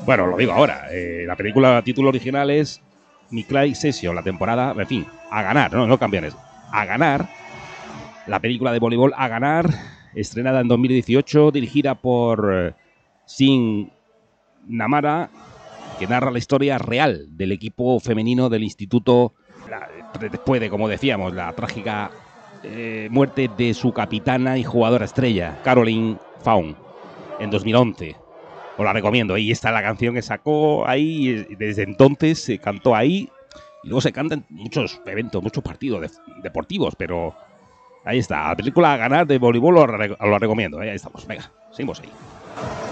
Bueno, lo digo ahora. La película título original es Niklai Session, la temporada, en fin, a ganar, no campeones, a ganar. La película de voleibol A ganar, estrenada en 2018, dirigida por Sin Namara, que narra la historia real del equipo femenino del instituto después de, como decíamos, la trágica muerte de su capitana y jugadora estrella, Caroline Fawn, en 2011. Os la recomiendo. Ahí está la canción que sacó ahí. Desde entonces se cantó ahí. Y luego se cantan muchos eventos, muchos partidos deportivos. Pero ahí está. La película A ganar de voleibol os la recomiendo. Ahí estamos. Venga, seguimos ahí.